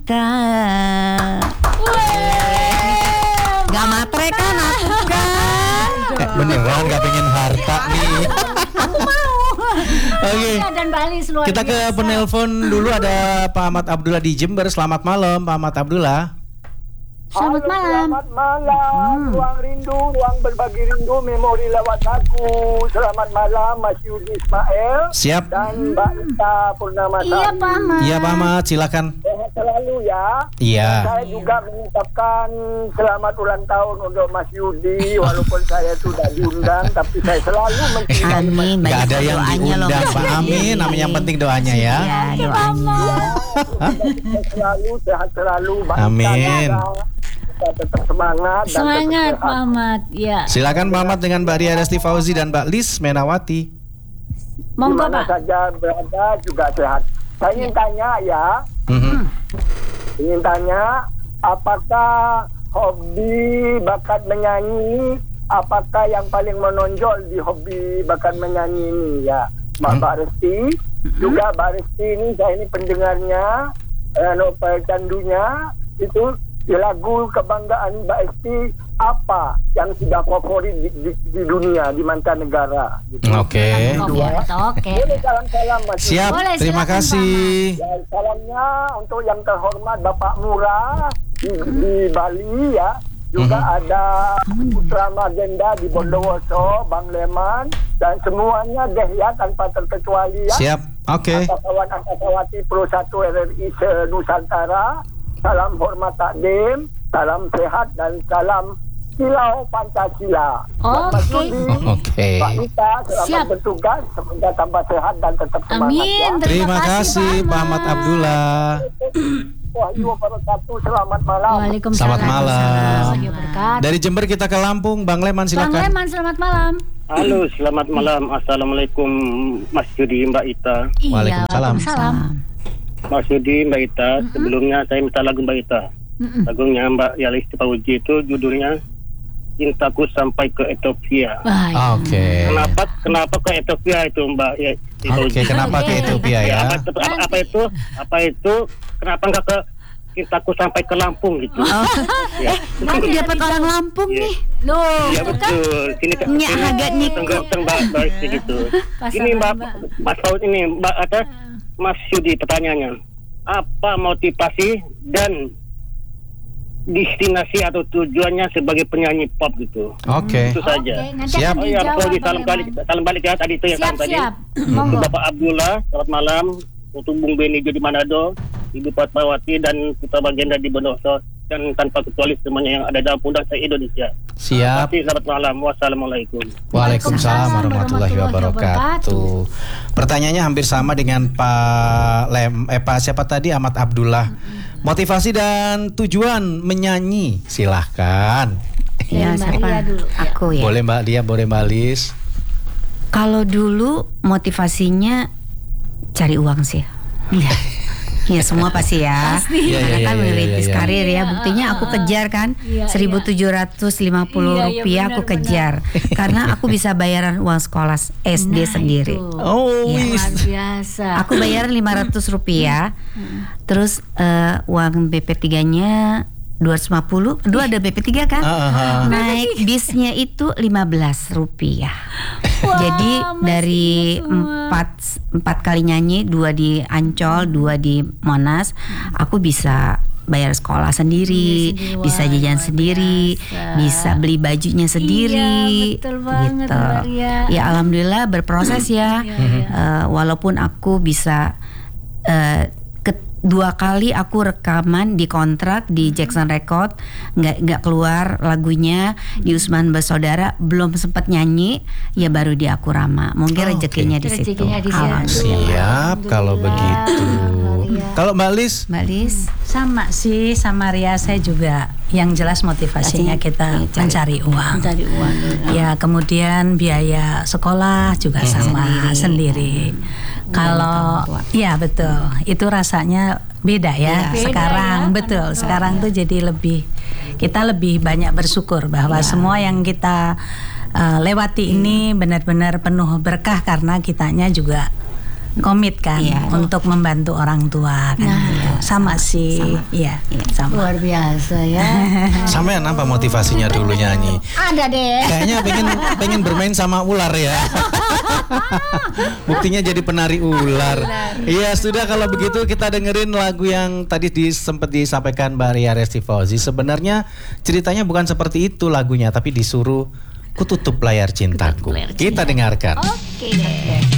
harta. Gak matre kan aku kan? Beneran gak pengen harta nih. Aku mau. Oke. Dan Bali luar Kita ke biasa. penelpon dulu, ada Pak Ahmad Abdullah di Jember. Selamat malam Pak Ahmad Abdullah. Selamat malam. Selamat malam, ruang rindu, ruang berbagi rindu, memori lewat lagu. Selamat malam, Mas Yudi Ismail Siap. dan Mbak Ita Purnamasa. Iya Pak Ahmad. Iya Pak Ahmad, silakan. Sehat selalu ya. Iya. Saya juga mengucapkan selamat ulang tahun untuk Mas Yudi, walaupun saya sudah diundang, tapi saya selalu mencintai Mas. Amin. Gak ada yang doanya loh, diundang Mas Pak Yudi. Amin. Namanya yang penting doanya ya. Ya, doanya. Saya selalu sehat selalu. Mbak Ita Amin. juga. Kita tetap semangat dan Semangat tetap Pak sehat. Ahmad. Ya. Silakan Pak Ahmad dengan Mbak Ria Resti Fauzi dan Mbak Lis Menawati. Monggo Di mana Pak. saja berada juga sehat. Saya ingin tanya ya, ingin tanya, apakah hobi bakat menyanyi, apakah yang paling menonjol di hobi bakat menyanyi ini ya, Mbak Resti, juga Mbak Resti ini, saya ini pendengarnya, novel candunya itu. Di lagu kebanggaan Mbak Esti apa yang sudah favorit di dunia, di mancanegara gitu. Oke. Oke. Boleh salam-salam Mas. Siap. Boleh, Terima silakan, kasih. Ya, salamnya untuk yang terhormat Bapak Murah di Bali ya. Juga ada Putra Magenda di Bondowoso, Bang Leman, dan semuanya deh ya tanpa terkecuali ya. Siap. Oke. Angkatawati Pro 1 RRI se-Nusantara. Salam hormat takdim, salam sehat dan salam Kilau Pancasila. Buat Mas Oke. Yudi, Oke. Pak Ita, selamat Siap. bertugas, semoga tambah sehat dan tetap semangat Amin. ya. Terima kasih Pak Ahmad Abdullah. Wahyu wabarakatuh, selamat malam. Waalaikumsalam. Selamat malam. Warahmatullahi wabarakatuh. Dari Jember kita ke Lampung, Bang Leman Bang silakan. Leman, selamat malam. Halo, selamat malam. Assalamualaikum Mas Yudi, Mbak Ita. Iya, Waalaikumsalam. Waalaikumsalam. Mas Yudi, Mbak Ita, sebelumnya saya minta lagu Mbak Ita. Lagunya Mbak Yalis Pauji itu judulnya Cintaku Sampai ke Ethiopia. Wah, Oke. Kenapa ke Ethiopia itu Mbak Yalis Pauji? Oke, kenapa ke Ethiopia ya? Apa itu? Kenapa enggak ke Cintaku Sampai ke Lampung gitu? Ya. Aku dapat orang Lampung Iya. nih. loh, Iya itu kan betul. Sini Nyak agak niku. Mbak gitu. Pasangan, Ini Mbak Mbak. Mas Faud ini Mbak Mas Yudi, pertanyaannya apa motivasi dan destinasi atau tujuannya sebagai penyanyi pop gitu? Oke. Itu saja. Oke, nanti Siap. akan Oh ya, dijawab, Faudi, Bang salam balik ya tadi itu ya Siap, kan tadi. siap. Untuk Monggo. Bapak Abdullah, selamat malam. Untuk Bung Beni di Manado, Ibu Fatmawati dan Putra Bagenda di Bondowoso, dan tanpa kecuali semuanya yang ada dalam pundak saya Indonesia. Siap. Terima kasih, selamat malam. Wassalamualaikum. Waalaikumsalam warahmatullahi wabarakatuh. Pertanyaannya hampir sama dengan Pak siapa tadi, Ahmad Abdullah. Motivasi dan tujuan menyanyi, silahkan. Ya, Mbak siapa? Ria dulu, ya. Aku ya. Boleh Mbak Dia, boleh Mbak Lis. Kalau dulu motivasinya cari uang sih. Iya. Ya semua pasti ya. Iya, Karena iya, kan iya, merintis iya. karir ya. Buktinya aku kejar kan. Iya, 1.750 Iya, iya, rupiah aku benar, kejar. Karena aku bisa bayaran uang sekolah SD Nah, sendiri. itu. Oh, Iya. wis. Luar biasa. Aku bayaran 500 rupiah. Terus uang BP3-nya 250. Dulu ada BP3 kan? Naik bisnya itu 15 rupiah. Wah, Jadi masih dari ingat semua. 4 kali nyanyi, 2 di Ancol, 2 di Monas, aku bisa bayar sekolah sendiri, Iya, sendiri. bisa Wah, jajan luar sendiri, biasa. bisa beli bajunya sendiri. Iya, betul banget, Mbak Ria. Ya alhamdulillah berproses ya. Walaupun aku bisa 2 kali aku rekaman di kontrak di Jackson Record, nggak keluar lagunya di Usman Bersaudara, belum sempat nyanyi, ya baru di Akurama. Mungkin rezekinya di situ. Rezekinya di situ. Alhamdulillah. Siap kalau begitu. Kalau Mbak Lis, Mbak Lis, Sama sih, sama Ria saya juga. Yang jelas motivasinya kita mencari uang. Mencari uang. Ya, kemudian biaya sekolah juga sama sendiri. Kalau ya betul, itu rasanya beda ya. Beda Sekarang ya. betul, sekarang tuh jadi kita lebih banyak bersyukur bahwa semua yang kita lewati ini benar-benar penuh berkah karena kitanya juga komit kan Iya. untuk membantu orang tua kan gitu. Sama sih. Iya, sama. Luar biasa ya. Sampean apa motivasinya dulu nyanyi? Ada deh. Kayaknya pengen bermain sama ular ya. Buktinya jadi penari ular. Iya, sudah kalau begitu kita dengerin lagu yang tadi sempat disampaikan Mbak Ria Resti Fauzi. Sebenarnya ceritanya bukan seperti itu lagunya, tapi disuruh Kututup Layar Cintaku. Kita dengarkan. Oke deh.